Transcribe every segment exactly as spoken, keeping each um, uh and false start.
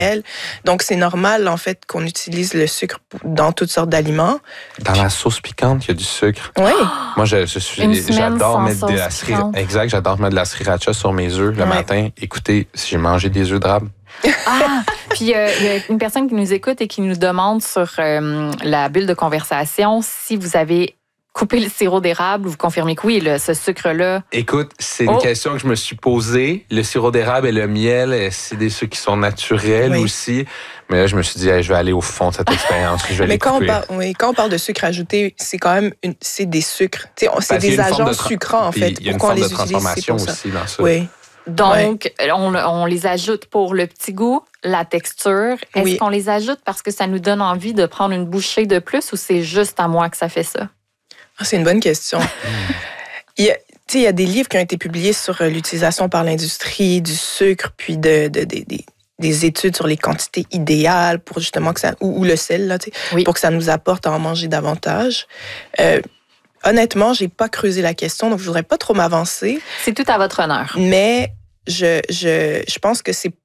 Donc, c'est normal, en fait, qu'on utilise le sucre dans toutes sortes d'aliments. Dans la sauce piquante, il y a du sucre. Oui. Moi, je, je suis, j'adore mettre de la sriracha. Exact, j'adore mettre de la sriracha sur mes œufs le ouais. matin. Écoutez, si j'ai mangé des œufs d'érable. Ah, puis euh, il y a une personne qui nous écoute et qui nous demande sur euh, la bulle de conversation si vous avez coupé le sirop d'érable. Vous confirmez que oui, le, ce sucre-là. Écoute, c'est une oh. question que je me suis posée. Le sirop d'érable et le miel, c'est des sucres qui sont naturels oui. aussi. Mais là, je me suis dit, hey, je vais aller au fond de cette expérience. Je vais Mais les quand couper. on, parle, oui, quand on parle de sucre ajouté, c'est quand même une, c'est des sucres. T'sais, c'est des agents tra- sucrants, en fait. Il y a une forme de transformation aussi dans ça. Oui. Donc, ouais. on, on les ajoute pour le petit goût, la texture. Est-ce oui. qu'on les ajoute parce que ça nous donne envie de prendre une bouchée de plus ou c'est juste à moi que ça fait ça? Ah, c'est une bonne question. il, y a, il y a des livres qui ont été publiés sur l'utilisation par l'industrie du sucre, puis de, de, de, de, des études sur les quantités idéales pour justement que ça, ou, ou le sel, là, oui. pour que ça nous apporte à en manger davantage. Euh, Honnêtement, j'ai pas creusé la question, donc je voudrais pas trop m'avancer. C'est tout à votre honneur. Mais je, je, je pense que c'est,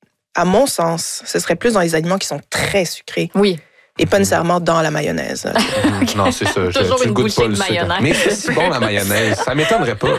à mon sens, ce serait plus dans les aliments qui sont très sucrés. Oui. Et pas nécessairement dans la mayonnaise. Okay. Non, c'est ça. Toujours je, une bouchée de mayonnaise. Mais c'est si bon la mayonnaise, ça m'étonnerait pas.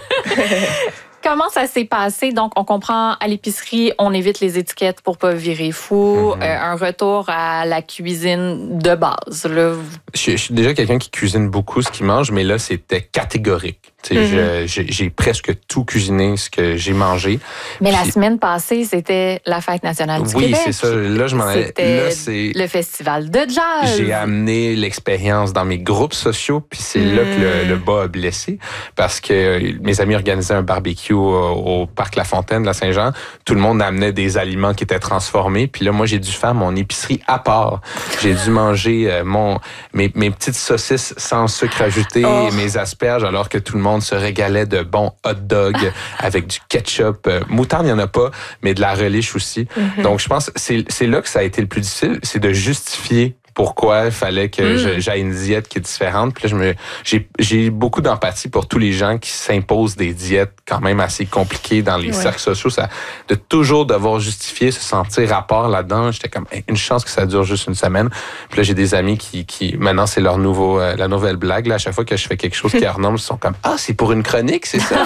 Comment ça s'est passé? Donc, on comprend à l'épicerie, on évite les étiquettes pour pas virer fou. Mm-hmm. Euh, un retour à la cuisine de base. Là. Je, je suis déjà quelqu'un qui cuisine beaucoup ce qu'il mange, mais là, c'était catégorique. Mm-hmm. Je, j'ai, j'ai presque tout cuisiné ce que j'ai mangé. Mais Puis, la semaine passée, c'était la Fête nationale du oui, Québec. Oui, c'est ça. Là, je m'en allais. C'était là, c'est... le festival de jazz. J'ai amené l'expérience dans mes groupes sociaux, puis c'est mm. là que le, le bas a blessé, parce que mes amis organisaient un barbecue au parc La Fontaine de la Saint-Jean. Tout le monde amenait des aliments qui étaient transformés. Puis là, moi, j'ai dû faire mon épicerie à part. J'ai dû manger mon mes, mes petites saucisses sans sucre ajouté oh. et mes asperges, alors que tout le monde se régalait de bons hot dogs avec du ketchup. Moutarde, il n'y en a pas, mais de la relish aussi. Mm-hmm. Donc, je pense que c'est, c'est là que ça a été le plus difficile, c'est de justifier pourquoi il fallait que mm. je, j'aille une diète qui est différente. Puis là, je me, j'ai, j'ai beaucoup d'empathie pour tous les gens qui s'imposent des diètes quand même assez compliquées dans les ouais. cercles sociaux. Ça, de toujours devoir justifier, se sentir à part là-dedans. J'étais comme, une chance que ça dure juste une semaine. Puis là, j'ai des amis qui, qui maintenant, c'est leur nouveau, euh, la nouvelle blague. Là, à chaque fois que je fais quelque chose qui est hors norme, ils sont comme, ah, c'est pour une chronique, c'est ça?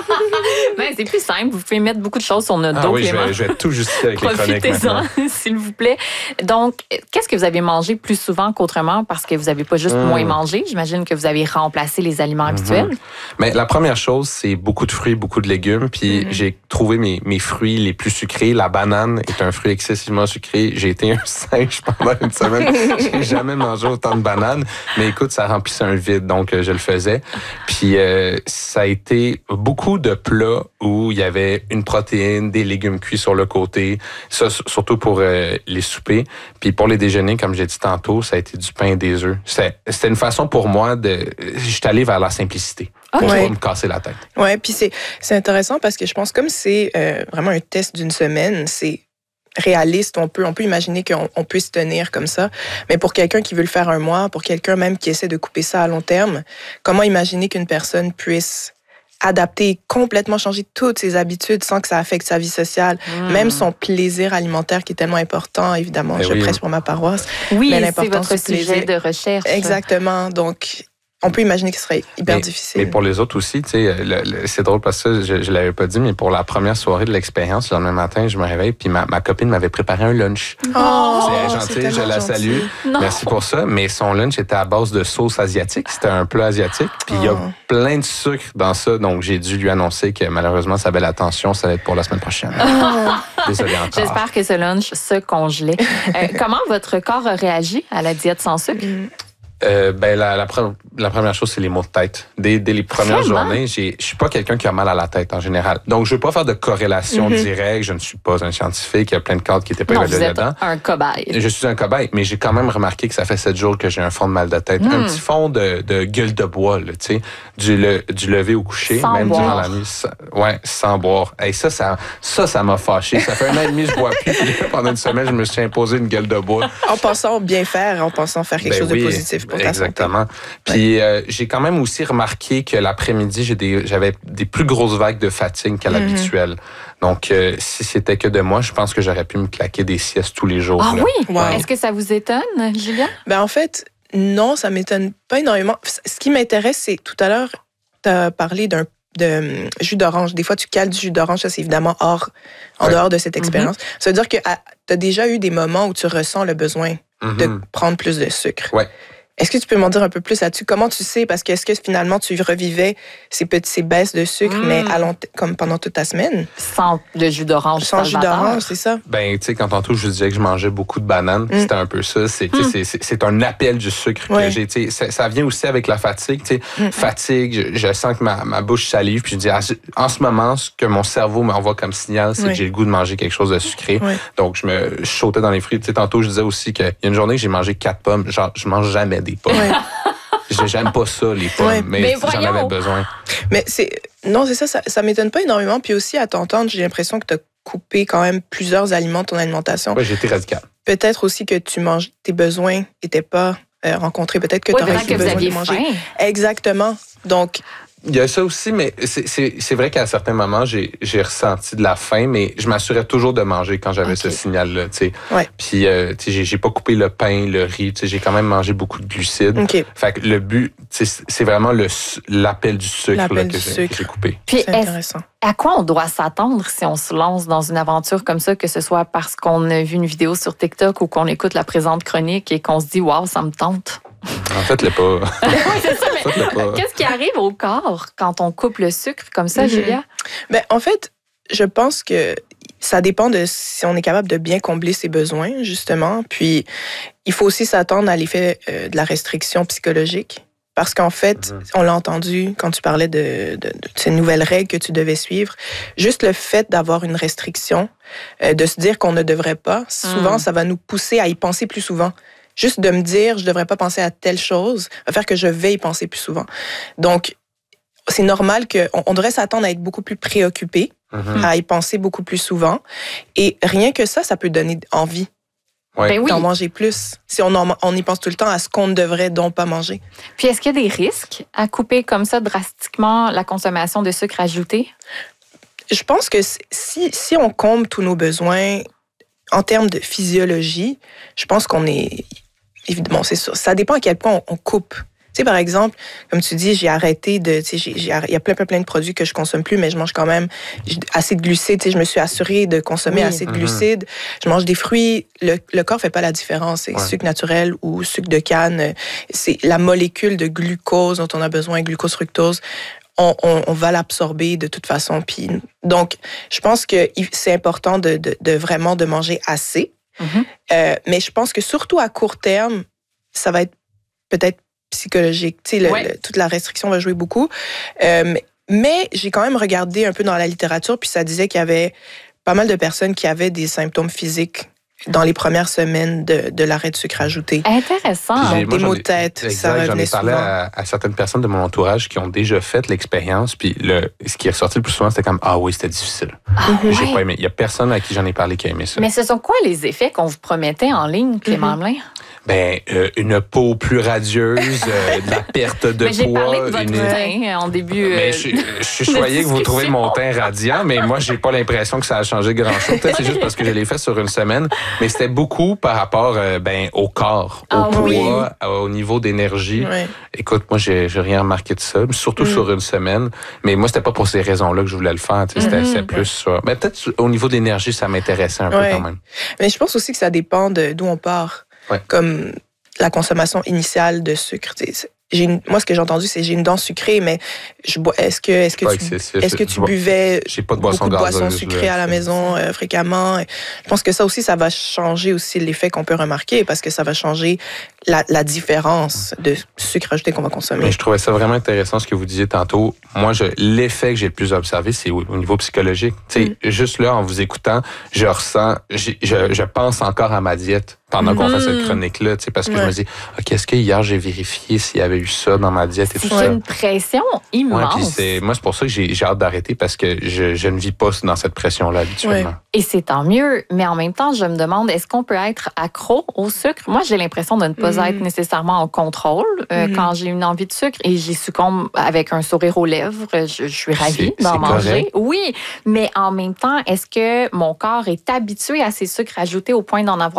Ben, c'est plus simple. Vous pouvez mettre beaucoup de choses sur notre ah, dos. Oui, je vais, je vais tout justifier avec les chroniques maintenant. S'il vous plaît. Donc, qu'est-ce que vous avez mangé plus souvent qu'autrement parce que vous n'avez pas juste mmh. moins mangé? J'imagine que vous avez remplacé les aliments mmh. habituels. Mais la première chose, c'est beaucoup de fruits, beaucoup de légumes. Puis mmh. j'ai trouvé mes, mes fruits les plus sucrés. La banane est un fruit excessivement sucré. J'ai été un singe pendant une semaine. J'ai jamais mangé autant de bananes. Mais écoute, ça remplissait un vide, donc je le faisais. Puis euh, ça a été beaucoup de plats où il y avait une protéine, des légumes cuits sur le côté. Ça, surtout pour euh, les soupers. Puis pour les déjeuners, comme j'ai dit tantôt, ça a été du pain et des œufs. C'était, c'était une façon pour moi de... J'étais allé vers la simplicité pour ouais. pas me casser la tête. Oui, puis c'est, c'est intéressant parce que je pense comme c'est euh, vraiment un test d'une semaine, c'est réaliste. On peut, on peut imaginer qu'on on peut se tenir comme ça. Mais pour quelqu'un qui veut le faire un mois, pour quelqu'un même qui essaie de couper ça à long terme, comment imaginer qu'une personne puisse adapter, complètement changer toutes ses habitudes sans que ça affecte sa vie sociale, mmh. même son plaisir alimentaire qui est tellement important, évidemment, Et je oui. prêche pour ma paroisse. Oui, mais c'est votre sujet de recherche. Exactement, donc on peut imaginer que ce serait hyper mais, difficile. Mais pour les autres aussi, tu sais, le, le, c'est drôle parce que je, je l'avais pas dit, mais pour la première soirée de l'expérience, le lendemain matin, je me réveille, puis ma, ma copine m'avait préparé un lunch. Oh, c'est gentil, c'est je la gentil. salue. Non. Merci pour ça. Mais son lunch était à base de sauce asiatique. C'était un plat asiatique. Puis il oh. y a plein de sucre dans ça, donc j'ai dû lui annoncer que malheureusement, sa belle attention, ça va être pour la semaine prochaine. Oh. Désolé encore. J'espère que ce lunch se congelait. Euh, comment votre corps a réagi à la diète sans sucre? Mm. Euh, ben la, la, la première chose, c'est les maux de tête. Dès, dès les premières Vraiment? journées, j'ai, je suis pas quelqu'un qui a mal à la tête en général. Donc, je veux pas faire de corrélation mm-hmm. directe. Je ne suis pas un scientifique. Il y a plein de cadres qui étaient pas non, évalués vous êtes là-dedans. un cobaye. Je suis un cobaye, mais j'ai quand même remarqué que ça fait sept jours que j'ai un fond de mal de tête. Mm. Un petit fond de, de gueule de bois, là, tu sais, du, le, du lever au coucher, sans même boire. durant la nuit. Ça, ouais, sans boire. Et ça, ça, ça, ça m'a fâché. Ça fait un an et demi que je bois plus. Pendant une semaine, je me suis imposé une gueule de bois. En pensant bien faire, en pensant faire quelque ben chose oui. de positif pour ta Exactement. santé. Puis ouais. euh, j'ai quand même aussi remarqué que l'après-midi, j'ai des, j'avais des plus grosses vagues de fatigue qu'à mm-hmm. l'habituel. Donc, euh, si c'était que de moi, je pense que j'aurais pu me claquer des siestes tous les jours. Ah là. oui? Wow. Est-ce que ça vous étonne, Julia? Ben en fait, non, ça m'étonne pas énormément. Ce qui m'intéresse, c'est tout à l'heure, tu as parlé d'un de jus d'orange. Des fois, tu cales du jus d'orange, ça c'est évidemment hors, en ouais. dehors de cette expérience. Mm-hmm. Ça veut dire que tu as déjà eu des moments où tu ressens le besoin mm-hmm. de prendre plus de sucre. Ouais. Est-ce que tu peux m'en dire un peu plus là-dessus? Comment tu sais? Parce que est-ce que finalement tu revivais ces petites ces baisses de sucre, mmh. mais à long t- comme pendant toute ta semaine? Sans le jus d'orange. Sans jus d'orange, c'est ça? Ben, tu sais, quand tantôt je disais que je mangeais beaucoup de bananes, mmh. c'était un peu ça. C'est, mmh. c'est, c'est, c'est un appel du sucre ouais. que j'ai. Tu sais, ça vient aussi avec la fatigue. Tu sais, mmh. fatigue, je, je sens que ma, ma bouche salive, puis je dis, ah, en ce moment, ce que mon cerveau m'envoie comme signal, c'est oui. que j'ai le goût de manger quelque chose de sucré. Oui. Donc, je me je sautais dans les fruits. Tu sais, tantôt, je disais aussi qu'il y a une journée que j'ai mangé quatre pommes. Genre, je mange jamais des pommes. Ouais. J'aime pas ça, les pommes, ouais, mais, mais j'en avais besoin. Mais c'est non, c'est ça, ça, ça m'étonne pas énormément. Puis aussi, à t'entendre, j'ai l'impression que tu as coupé quand même plusieurs aliments de ton alimentation. Oui, j'ai été radical. Peut-être aussi que tu manges, tes besoins n'étaient pas euh, rencontrés. Peut-être que oui, tu aurais eu besoin de manger. Faim. Exactement. Donc, il y a ça aussi, mais c'est, c'est, c'est vrai qu'à certains moments, j'ai, j'ai ressenti de la faim, mais je m'assurais toujours de manger quand j'avais okay. ce signal-là. T'sais. Ouais. Puis, euh, j'ai, j'ai pas coupé le pain, le riz. J'ai quand même mangé beaucoup de glucides. Okay. Fait que le but, c'est vraiment le, l'appel du sucre, l'appel là, du que, j'ai, sucre. que j'ai coupé. Puis, c'est intéressant. À quoi on doit s'attendre si on se lance dans une aventure comme ça, que ce soit parce qu'on a vu une vidéo sur TikTok ou qu'on écoute la présente chronique et qu'on se dit « Wow, ça me tente ». En fait, le pas. Oui, c'est ça, mais qu'est-ce qui arrive au corps quand on coupe le sucre comme ça, mm-hmm. Julia? Ben, en fait, je pense que ça dépend de si on est capable de bien combler ses besoins, justement. Puis, il faut aussi s'attendre à l'effet euh, de la restriction psychologique. Parce qu'en fait, mm-hmm. on l'a entendu quand tu parlais de, de, de ces nouvelles règles que tu devais suivre. Juste le fait d'avoir une restriction, euh, de se dire qu'on ne devrait pas, souvent, mm. ça va nous pousser à y penser plus souvent. Juste de me dire, je ne devrais pas penser à telle chose, va faire que je vais y penser plus souvent. Donc, c'est normal qu'on on devrait s'attendre à être beaucoup plus préoccupé, mm-hmm. à y penser beaucoup plus souvent. Et rien que ça, ça peut donner envie ouais. ben oui. d'en manger plus. Si on, en, on y pense tout le temps à ce qu'on ne devrait donc pas manger. Puis, est-ce qu'il y a des risques à couper comme ça drastiquement la consommation de sucre ajouté? Je pense que si, si on comble tous nos besoins en termes de physiologie, je pense qu'on est... Évidemment, c'est sûr. Ça dépend à quel point on, on coupe. Tu sais, par exemple, comme tu dis, j'ai arrêté de... Tu sais, j'ai, j'ai, il y a plein, plein, plein de produits que je consomme plus, mais je mange quand même assez de glucides. Tu sais, je me suis assurée de consommer oui. assez de glucides. Mm-hmm. Je mange des fruits. Le, le corps fait pas la différence. C'est ouais. sucre naturel ou sucre de canne. C'est la molécule de glucose dont on a besoin, glucose, fructose. On, on, on va l'absorber de toute façon. Puis, donc, je pense que c'est important de, de, de vraiment de manger assez. Mm-hmm. Euh, mais je pense que surtout à court terme, ça va être peut-être psychologique. Tu sais, le, ouais. le, toute la restriction va jouer beaucoup. Euh, mais j'ai quand même regardé un peu dans la littérature, puis ça disait qu'il y avait pas mal de personnes qui avaient des symptômes physiques dans les premières semaines de, de l'arrêt de sucre ajouté. Intéressant. Donc, des maux de tête, ça revenait J'en ai parlé à, à certaines personnes de mon entourage qui ont déjà fait l'expérience, puis le, ce qui est ressorti le plus souvent, c'était comme « Ah oui, c'était difficile. Ah, » J'ai ouais. pas aimé. Il y a personne à qui j'en ai parlé qui a aimé ça. Mais ce sont quoi les effets qu'on vous promettait en ligne, Clément Hamelin? Ben, euh, une peau plus radieuse, euh, de la perte de mais j'ai poids. J'ai parlé de votre une... teint en début. Euh, mais je, je suis choyé que vous trouvez mon teint radiant, mais moi, j'ai pas l'impression que ça a changé grand-chose. Peut-être c'est juste parce que je l'ai fait sur une semaine, mais c'était beaucoup par rapport euh, ben, au corps, au ah, poids, oui. au niveau d'énergie. Oui. Écoute, moi, j'ai, j'ai rien remarqué de ça, surtout mm. sur une semaine. Mais moi, c'était pas pour ces raisons-là que je voulais le faire. C'était, mm-hmm. c'était plus sur... Mais peut-être au niveau de l'énergie, ça m'intéressait un ouais. peu quand même. Mais je pense aussi que ça dépend de, d'où on part. Ouais. Comme la consommation initiale de sucre. J'ai une, moi, ce que j'ai entendu, c'est j'ai une dent sucrée, mais je bois. Est-ce que, est-ce que tu, est-ce que tu bois, buvais j'ai pas de boisson beaucoup de boissons sucrées à la maison euh, fréquemment? Je pense que ça aussi, ça va changer aussi l'effet qu'on peut remarquer parce que ça va changer la, la différence de sucre ajouté qu'on va consommer. Mais je trouvais ça vraiment intéressant ce que vous disiez tantôt. Moi, je, l'effet que j'ai le plus observé, c'est au, au niveau psychologique. Tu sais, mm. juste là, en vous écoutant, je ressens, je, je, je pense encore à ma diète pendant mm. qu'on fait cette chronique-là, tu sais, parce que ouais. je me dis, OK, est-ce que hier, j'ai vérifié s'il y avait eu ça dans ma diète et tout C'est ça. une pression Ouais, immense. puis c'est, moi, c'est pour ça que j'ai, j'ai hâte d'arrêter parce que je, je ne vis pas dans cette pression-là habituellement. Ouais. Et c'est tant mieux, mais en même temps, je me demande, est-ce qu'on peut être accro au sucre? Moi, j'ai l'impression de ne pas Mm-hmm. être nécessairement en contrôle euh, Mm-hmm. quand j'ai une envie de sucre et j'y succombe avec un sourire aux lèvres. Je, je suis ravie C'est- d'en c'est manger. correct. Oui, mais en même temps, est-ce que mon corps est habitué à ces sucres ajoutés au point d'en avoir